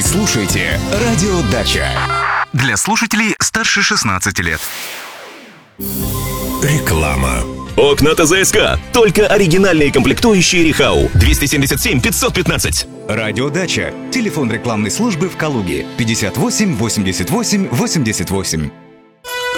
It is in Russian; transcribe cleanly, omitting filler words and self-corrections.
слушаете «Радио Дача». Для слушателей старше 16 лет. Реклама. Окна ТЗСК. Только оригинальные комплектующие Рихау. 277 515. «Радио Дача». Телефон рекламной службы в Калуге 58 88 88.